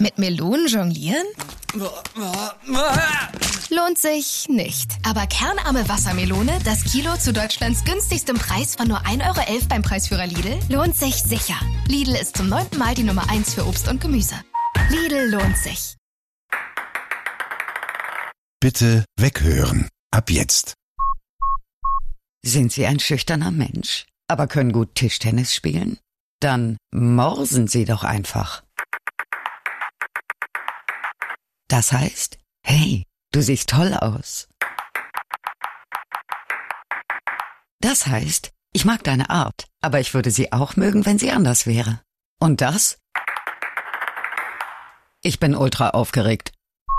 Mit Melonen jonglieren? Lohnt sich nicht. Aber kernarme Wassermelone, das Kilo zu Deutschlands günstigstem Preis von nur 1,11 € beim Preisführer Lidl, lohnt sich sicher. Lidl ist zum 9. Mal die Nummer 1 für Obst und Gemüse. Lidl lohnt sich. Bitte weghören. Ab jetzt. Sind Sie ein schüchterner Mensch, aber können gut Tischtennis spielen? Dann morsen Sie doch einfach. Das heißt, hey, du siehst toll aus. Das heißt, ich mag deine Art, aber ich würde sie auch mögen, wenn sie anders wäre. Und das? Ich bin ultra aufgeregt.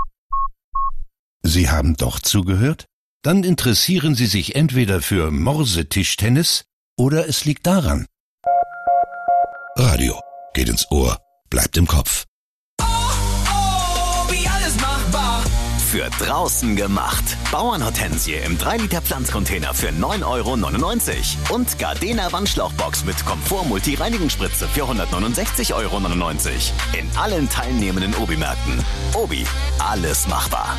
Sie haben doch zugehört? Dann interessieren Sie sich entweder für Morsetischtennis oder es liegt daran. Radio geht ins Ohr, bleibt im Kopf. Wie alles machbar. Für draußen gemacht. Bauernhortensie im 3-Liter Pflanzcontainer für 9,99 € und Gardena Wandschlauchbox mit Komfort-Multi-Reinigungsspritze für 169,99 € in allen teilnehmenden Obi-Märkten. Obi, alles machbar.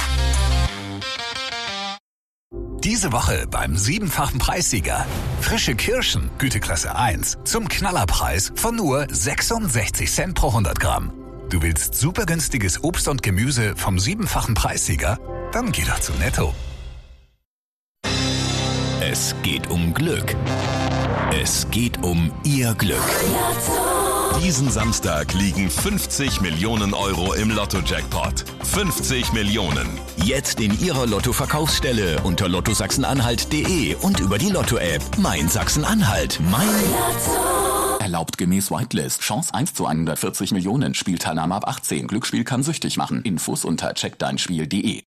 Diese Woche beim 7-fachen Preissieger. Frische Kirschen, Güteklasse 1, zum Knallerpreis von nur 66 Cent pro 100 Gramm. Du willst super günstiges Obst und Gemüse vom 7-fachen Preissieger? Dann geh doch zu Netto. Es geht um Glück. Es geht um Ihr Glück. Diesen Samstag liegen 50 Millionen € im Lotto-Jackpot. 50 Millionen. Jetzt in Ihrer Lotto-Verkaufsstelle unter lottosachsen-anhalt.de und über die Lotto-App Mein Sachsen-Anhalt. Mein Lotto. Erlaubt gemäß Whitelist. Chance 1 zu 140 Millionen. Spielteilnahme ab 18. Glücksspiel kann süchtig machen. Infos unter checkdeinspiel.de.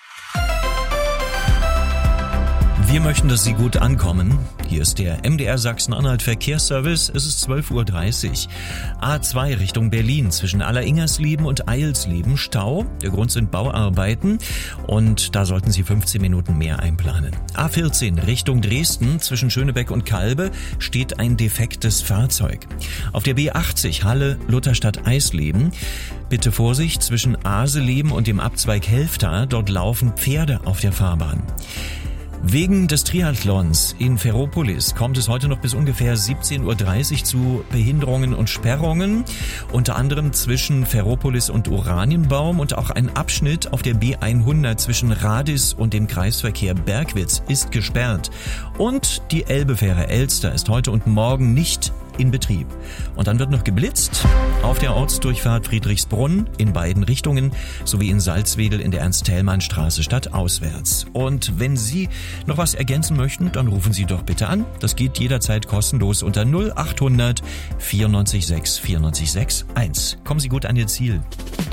Wir möchten, dass Sie gut ankommen. Hier ist der MDR Sachsen-Anhalt Verkehrsservice. Es ist 12:30 Uhr. A2 Richtung Berlin zwischen Alleringersleben und Eilsleben Stau. Der Grund sind Bauarbeiten und da sollten Sie 15 Minuten mehr einplanen. A14 Richtung Dresden zwischen Schönebeck und Kalbe steht ein defektes Fahrzeug. Auf der B80 Halle Lutherstadt Eisleben. Bitte Vorsicht zwischen Aseleben und dem Abzweig Helfta. Dort laufen Pferde auf der Fahrbahn. Wegen des Triathlons in Ferropolis kommt es heute noch bis ungefähr 17:30 Uhr zu Behinderungen und Sperrungen, unter anderem zwischen Ferropolis und Oranienbaum, und auch ein Abschnitt auf der B100 zwischen Radis und dem Kreisverkehr Bergwitz ist gesperrt. Und die Elbefähre Elster ist heute und morgen nicht in Betrieb. Und dann wird noch geblitzt auf der Ortsdurchfahrt Friedrichsbrunn in beiden Richtungen sowie in Salzwedel in der Ernst-Thälmann-Straße stadtauswärts. Und wenn Sie noch was ergänzen möchten, dann rufen Sie doch bitte an. Das geht jederzeit kostenlos unter 0800 94 6 94 6 1. Kommen Sie gut an Ihr Ziel.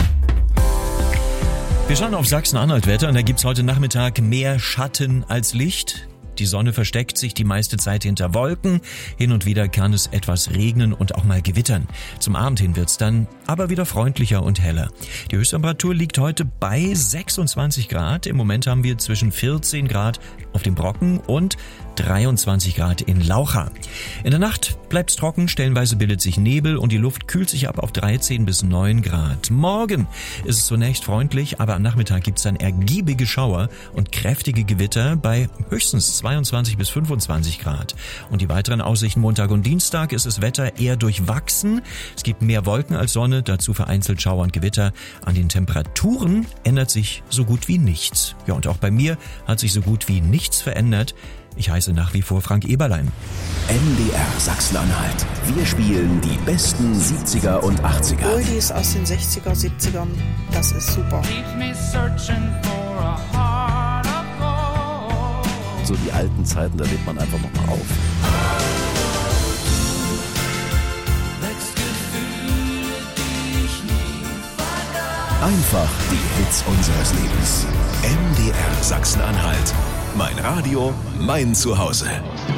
Wir schauen auf Sachsen-Anhalt-Wetter und da gibt's heute Nachmittag mehr Schatten als Licht. Die Sonne versteckt sich die meiste Zeit hinter Wolken. Hin und wieder kann es etwas regnen und auch mal gewittern. Zum Abend hin wird's dann aber wieder freundlicher und heller. Die Höchsttemperatur liegt heute bei 26 Grad. Im Moment haben wir zwischen 14 Grad auf dem Brocken und 23 Grad in Laucha. In der Nacht bleibt's trocken, stellenweise bildet sich Nebel und die Luft kühlt sich ab auf 13 bis 9 Grad. Morgen ist es zunächst freundlich, aber am Nachmittag gibt's dann ergiebige Schauer und kräftige Gewitter bei höchstens 22 bis 25 Grad. Und die weiteren Aussichten Montag und Dienstag ist das Wetter eher durchwachsen. Es gibt mehr Wolken als Sonne, dazu vereinzelt Schauer und Gewitter. An den Temperaturen ändert sich so gut wie nichts. Ja, und auch bei mir hat sich so gut wie nichts verändert. Ich heiße nach wie vor Frank Eberlein. MDR Sachsen-Anhalt. Wir spielen die besten 70er und 80er. Oldies aus den 60er, 70ern. Das ist super. So die alten Zeiten, da lebt man einfach noch mal auf. Einfach die Hits unseres Lebens. MDR Sachsen-Anhalt. Mein Radio, mein Zuhause.